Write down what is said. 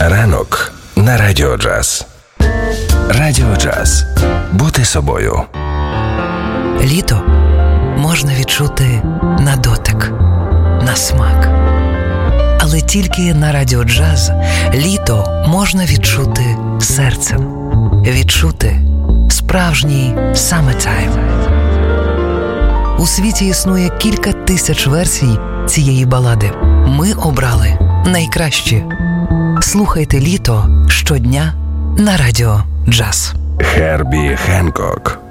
Ранок на Радіо Джаз. Радіо Джаз. Бути собою. Літо можна відчути на дотик, на смак. Але тільки на Радіо Джаз літо можна відчути серцем. Відчути справжній summertime. У світі існує кілька тисяч версій цієї балади. Ми обрали найкращі. Слухайте літо щодня на Радіо Джаз. Хербі Хенкок.